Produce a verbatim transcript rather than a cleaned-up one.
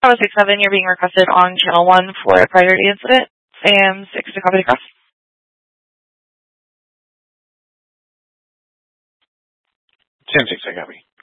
Bravo six seven, you're being requested on channel one for a priority incident. Sam six to copy the cross. Sam six, I copy.